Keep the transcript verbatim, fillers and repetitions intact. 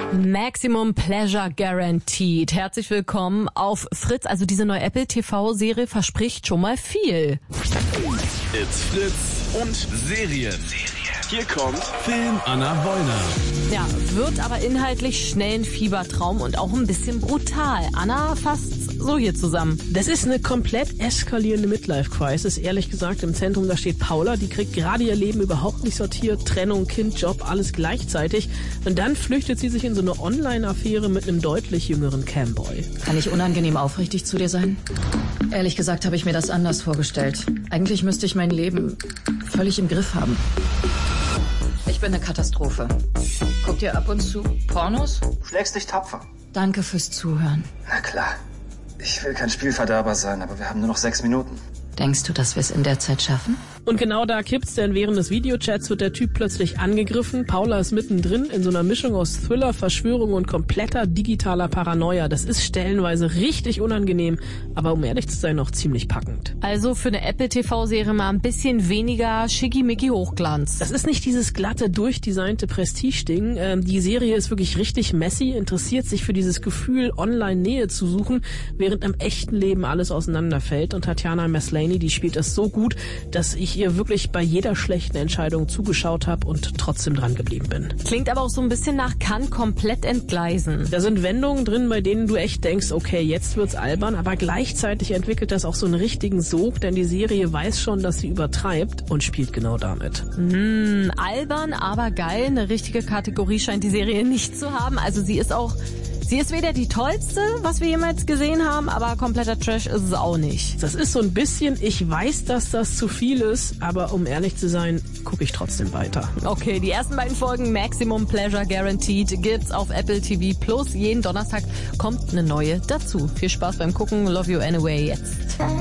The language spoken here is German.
Maximum Pleasure Guaranteed. Herzlich willkommen auf Fritz. Also diese neue Apple T V-Serie verspricht schon mal viel. It's Fritz und Serien. Hier kommt Film Anna Wollner. Ja, wird aber inhaltlich schnell ein Fiebertraum und auch ein bisschen brutal. Anna fasst so hier zusammen. Das ist eine komplett eskalierende Midlife-Crisis. Ehrlich gesagt, im Zentrum, da steht Paula. Die kriegt gerade ihr Leben überhaupt nicht sortiert. Trennung, Kind, Job, alles gleichzeitig. Und dann flüchtet sie sich in so eine Online-Affäre mit einem deutlich jüngeren Camboy. Kann ich unangenehm aufrichtig zu dir sein? Ehrlich gesagt habe ich mir das anders vorgestellt. Eigentlich müsste ich mein Leben völlig im Griff haben. Ich bin eine Katastrophe. Guckt ihr ab und zu Pornos? Schlägst dich tapfer. Danke fürs Zuhören. Na klar. Ich will kein Spielverderber sein, aber wir haben nur noch sechs Minuten. Denkst du, dass wir es in der Zeit schaffen? Und genau da kippt's, denn während des Videochats wird der Typ plötzlich angegriffen. Paula ist mittendrin in so einer Mischung aus Thriller, Verschwörung und kompletter digitaler Paranoia. Das ist stellenweise richtig unangenehm, aber um ehrlich zu sein, noch ziemlich packend. Also für eine Apple T V-Serie mal ein bisschen weniger schickimicki Hochglanz. Das ist nicht dieses glatte, durchdesignte Prestige-Ding. Ähm, die Serie ist wirklich richtig messy, interessiert sich für dieses Gefühl, Online-Nähe zu suchen, während im echten Leben alles auseinanderfällt. Und Tatiana Maslany, die spielt das so gut, dass ich ihr wirklich bei jeder schlechten Entscheidung zugeschaut habe und trotzdem dran geblieben bin. Klingt aber auch so ein bisschen nach kann komplett entgleisen. Da sind Wendungen drin, bei denen du echt denkst, okay, jetzt wird's albern, aber gleichzeitig entwickelt das auch so einen richtigen Sog, denn die Serie weiß schon, dass sie übertreibt und spielt genau damit. Mm, albern, aber geil. Eine richtige Kategorie scheint die Serie nicht zu haben. Also sie ist auch Sie ist weder die tollste, was wir jemals gesehen haben, aber kompletter Trash ist es auch nicht. Das ist so ein bisschen, ich weiß, dass das zu viel ist, aber um ehrlich zu sein, gucke ich trotzdem weiter. Okay, die ersten beiden Folgen Maximum Pleasure Guaranteed gibt's auf Apple T V Plus. Jeden Donnerstag kommt eine neue dazu. Viel Spaß beim Gucken. Love you anyway jetzt.